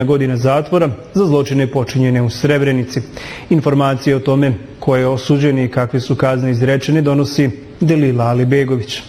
godina zatvora za zločine počinjene u Srebrenici. Informacije o tome ko je osuđen i kakve su kazne izrečene donosi Delila Alibegović.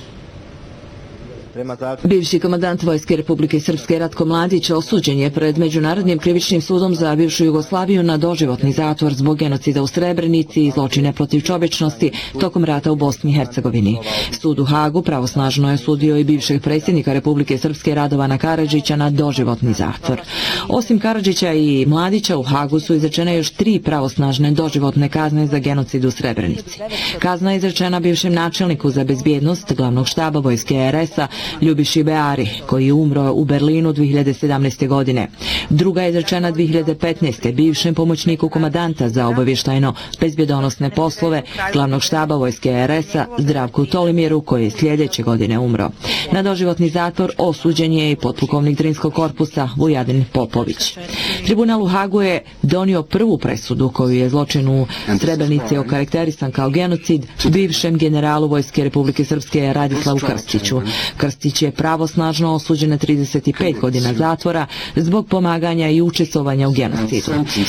Bivši komandant Vojske Republike Srpske Ratko Mladić osuđen je pred Međunarodnim krivičnim sudom za bivšu Jugoslaviju na doživotni zatvor zbog genocida u Srebrenici i zločine protiv čovječnosti tokom rata u Bosni i Hercegovini. Sud u Hagu pravosnažno je osudio i bivšeg predsjednika Republike Srpske Radovana Karadžića na doživotni zatvor. Osim Karadžića i Mladića, u Hagu su izrečene još 3 pravosnažne doživotne kazne za genocid u Srebrenici. Kazna je izrečena bivšem načelniku za bezbjednost glavnog štaba Vojske RS-a Ljubiši Beari, koji je umro u Berlinu 2017. godine. Druga je izrečena 2015. bivšem pomoćniku komandanta za obavještajno bezbjedonosne poslove glavnog štaba Vojske RS-a Zdravku Tolimiru, koji je sljedeće godine umro. Na doživotni zatvor osuđen je i potpukovnik Drinskog korpusa Vujadin Popović. Tribunal u Hagu je donio prvu presudu koju je zločin u Srebrenici okarakterisan kao genocid bivšem generalu Vojske Republike Srpske Radislavu Krstiću. Krstić je pravosnažno osuđen na 35 godina zatvora zbog pomaganja i učestvovanja u genocidu.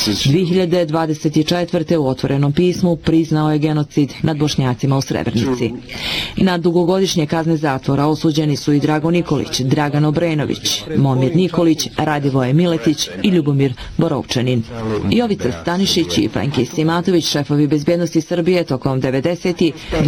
2024. u otvorenom pismu priznao je genocid nad Bošnjacima u Srebrenici. Na dugogodišnje kazne zatvora osuđeni su i Drago Nikolić, Dragan Obrenović, Momir Nikolić, Radivoje Miletić i Ljubomir Borovčanin. Jovica Stanišić i Franki Simatović, šefovi bezbjednosti Srbije tokom 90.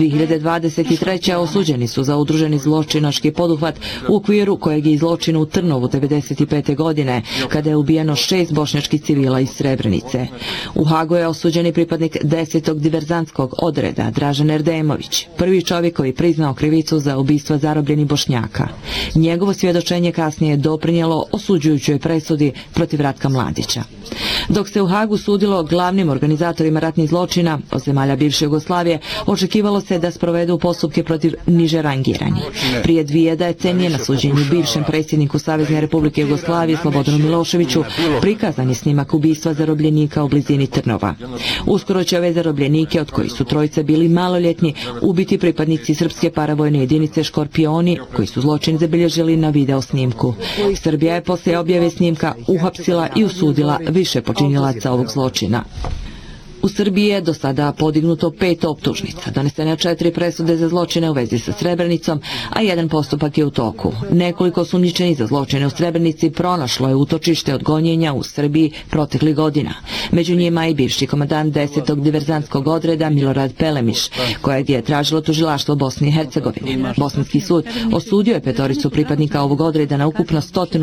2023. osuđeni su za udruženi zločinački poduhvat u okviru kojeg je izločin u Trnovu 1995. godine, kada je ubijeno 6 bošnjačkih civila iz Srebrenice. U Hagu je osuđeni pripadnik 10. diverzantskog odreda Dražen Erdemović, prvi čovjek koji priznao krivicu za ubistva zarobljenih Bošnjaka. Njegovo svjedočenje kasnije je doprinijelo osuđujućoj presudi protiv Ratka Mladića. Dok se u Hagu sudilo glavnim organizatorima ratnih zločina od zemalja bivše Jugoslavije, očekivalo se da sprovedu postupke protiv niže rangiranih. Prije 2 decenije na suđenju bivšem predsjedniku Savezne Republike Jugoslavije Slobodanu Miloševiću prikazan je snimak ubistva zarobljenika u blizini Trnova. Uskoro će ove zarobljenike, od kojih su trojice bili maloljetni, ubiti pripadnici srpske paravojne jedinice Škorpioni, koji su zločin zabilježili na video snimku. Srbija je poslije objave snimka uhapsila i usudila više počinilaca ovog zločina. U Srbiji je do sada podignuto 5 optužnica, donesene 4 presude za zločine u vezi sa Srebrenicom, a 1 postupak je u toku. Nekoliko osumnjičenih za zločine u Srebrenici pronašlo je utočište od gonjenja u Srbiji proteklih godina. Među njima i bivši komandant 10. diverzantskog odreda Milorad Pelemiš, kojeg je tražilo tužilaštvo Bosne i Hercegovine. Bosanski sud osudio je 5 pripadnika ovog odreda na ukupno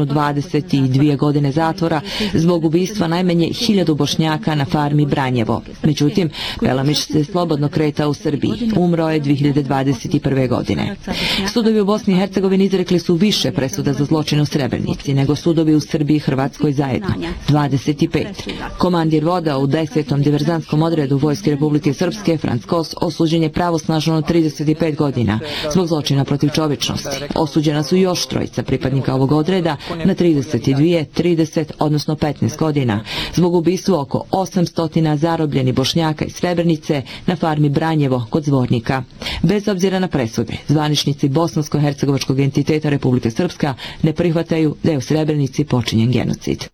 122 godine zatvora zbog ubistva najmanje 1000 Bošnjaka na farmi Branjevo. Međutim, Pelemiš se slobodno kretao u Srbiji. Umro je 2021. godine. Sudovi u Bosni i Hercegovini izrekli su više presuda za zločine u Srebrenici nego sudovi u Srbiji i Hrvatskoj zajedno. 25. Komandir voda u 10. diverzantskom odredu Vojske Republike Srpske, Franc Kos, osuđen je pravosnažno na 35 godina zbog zločina protiv čovječnosti. Osuđena su još 3 pripadnika ovog odreda na 32, 30, odnosno 15 godina zbog ubistva oko 800 zarobljeni Bošnjaka iz Srebrenice na farmi Branjevo kod Zvornika. Bez obzira na presude, zvaničnici bosansko-hercegovačkog entiteta Republike Srpska ne prihvataju da je u Srebrenici počinjen genocid.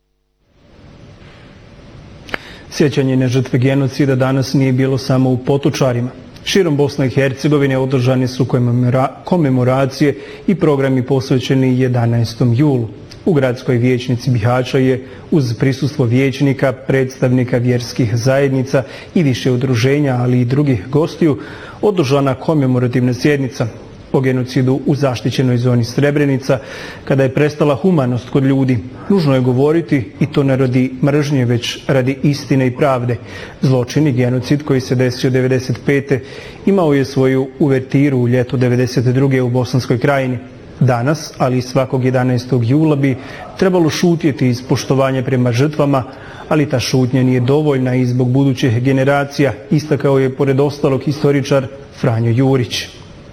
Sjećanje na žrtve genocida danas nije bilo samo u Potočarima. Širom Bosne i Hercegovine održane su komemoracije i programi posvećeni 11. julu. U gradskoj vijećnici Bihaća je uz prisustvo vijećnika, predstavnika vjerskih zajednica i više udruženja, ali i drugih gostiju, održana komemorativna sjednica o genocidu u zaštićenoj zoni Srebrenica, kada je prestala humanost kod ljudi. Nužno je govoriti, i to ne radi mržnje, već radi istine i pravde. Zločin i genocid koji se desio 1995. imao je svoju uvertiru u ljeto 1992. u Bosanskoj krajini. Danas, ali i svakog 11. jula bi trebalo šutjeti iz poštovanja prema žrtvama, ali ta šutnja nije dovoljna i zbog budućih generacija, istakao je pored ostalog historičar Franjo Jurić.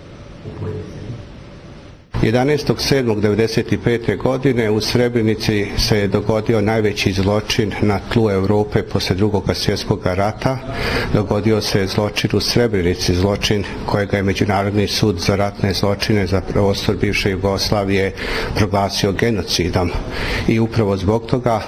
11.7.1995. godine u Srebrenici se je dogodio najveći zločin na tlu Europe posle Drugog svjetskog rata. Dogodio se zločin u Srebrenici, zločin kojega je Međunarodni sud za ratne zločine za prostor bivše Jugoslavije proglasio genocidom. I upravo zbog toga